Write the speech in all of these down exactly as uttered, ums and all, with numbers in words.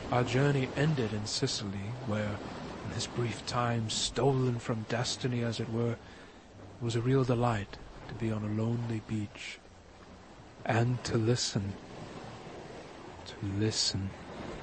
Our journey ended in Sicily, where, in this brief time, stolen from destiny as it were, it was a real delight to be on a lonely beach and to listen, to listen.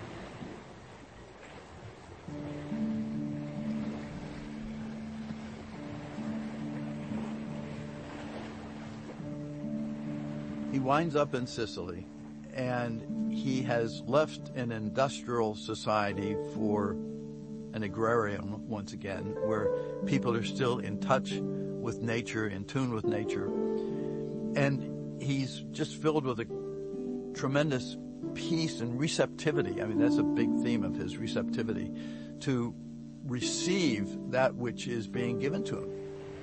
He winds up in Sicily, and he has left an industrial society for an agrarian once again, where people are still in touch with nature, in tune with nature. And he's just filled with a tremendous peace and receptivity. I mean, that's a big theme of his, receptivity, to receive that which is being given to him.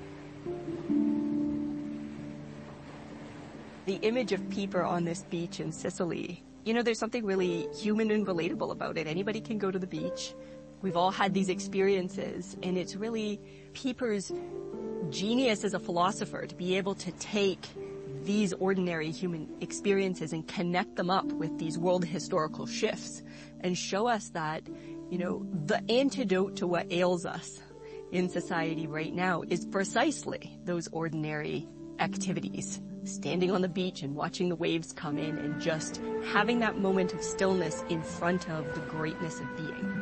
The image of Pieper on this beach in Sicily, you know, there's something really human and relatable about it. Anybody can go to the beach. We've all had these experiences, and it's really Pieper's genius as a philosopher to be able to take these ordinary human experiences and connect them up with these world historical shifts and show us that, you know, the antidote to what ails us in society right now is precisely those ordinary activities. Standing on the beach and watching the waves come in and just having that moment of stillness in front of the greatness of being.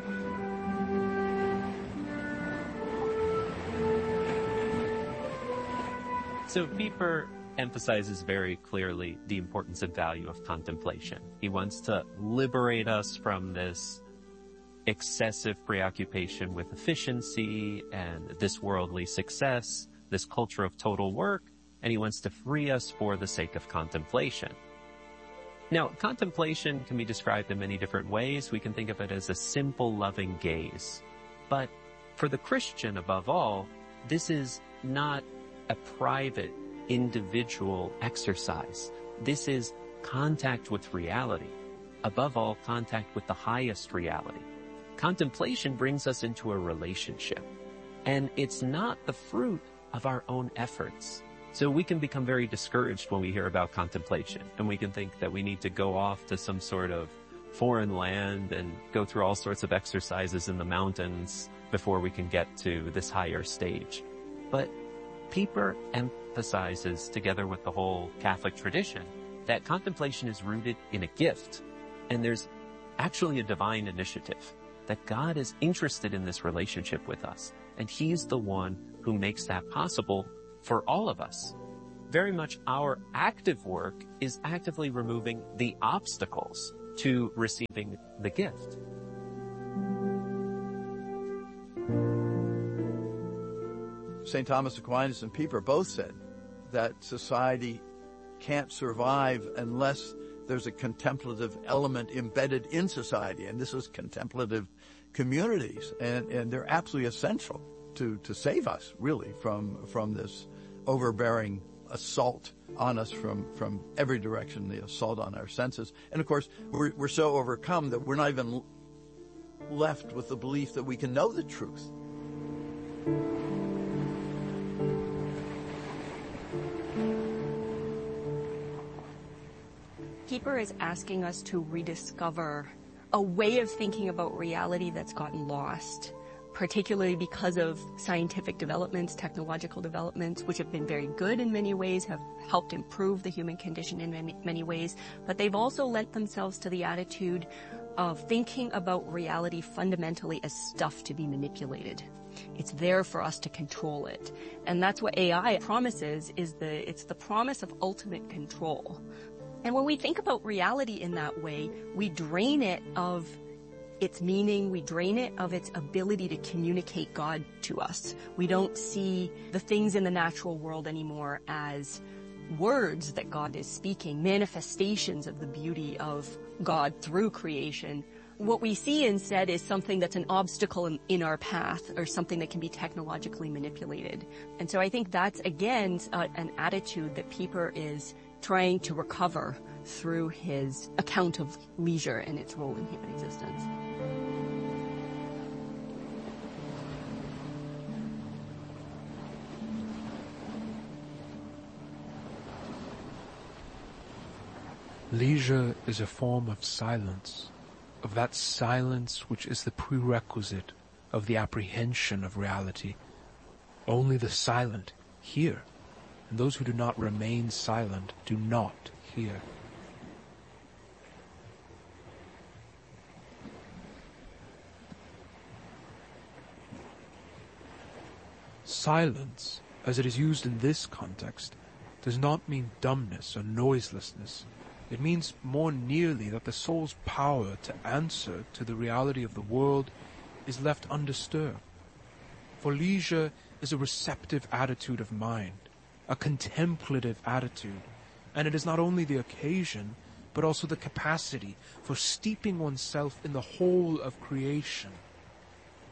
So Pieper emphasizes very clearly the importance and value of contemplation. He wants to liberate us from this excessive preoccupation with efficiency and this worldly success, this culture of total work, and he wants to free us for the sake of contemplation. Now, contemplation can be described in many different ways. We can think of it as a simple, loving gaze. But for the Christian, above all, this is not a private, individual exercise. This is contact with reality. Above all, contact with the highest reality. Contemplation brings us into a relationship, and it's not the fruit of our own efforts. So we can become very discouraged when we hear about contemplation, and we can think that we need to go off to some sort of foreign land and go through all sorts of exercises in the mountains before we can get to this higher stage. But Pieper emphasizes, together with the whole Catholic tradition, that contemplation is rooted in a gift, and there's actually a divine initiative, that God is interested in this relationship with us, and He's the one who makes that possible for all of us. Very much our active work is actively removing the obstacles to receiving the gift. Saint Thomas Aquinas and Pieper both said that society can't survive unless there's a contemplative element embedded in society, and this is contemplative communities, and, and they're absolutely essential to, to save us, really, from, from this overbearing assault on us from, from every direction, the assault on our senses. And of course, we're, we're so overcome that we're not even left with the belief that we can know the truth. Pieper is asking us to rediscover a way of thinking about reality that's gotten lost, particularly because of scientific developments, technological developments, which have been very good in many ways, have helped improve the human condition in many, many ways, but they've also lent themselves to the attitude of thinking about reality fundamentally as stuff to be manipulated. It's there for us to control it. And that's what A I promises, is the, it's the promise of ultimate control. And when we think about reality in that way, we drain it of its meaning, we drain it of its ability to communicate God to us. We don't see the things in the natural world anymore as words that God is speaking, manifestations of the beauty of God through creation. What we see instead is something that's an obstacle in, in our path, or something that can be technologically manipulated. And so I think that's, again, uh, an attitude that Pieper is trying to recover through his account of leisure and its role in human existence. Leisure is a form of silence. of that silence which is the prerequisite of the apprehension of reality. Only the silent hear, and those who do not remain silent do not hear. Silence, as it is used in this context, does not mean dumbness or noiselessness. It means more nearly that the soul's power to answer to the reality of the world is left undisturbed. For leisure is a receptive attitude of mind, a contemplative attitude, and it is not only the occasion, but also the capacity for steeping oneself in the whole of creation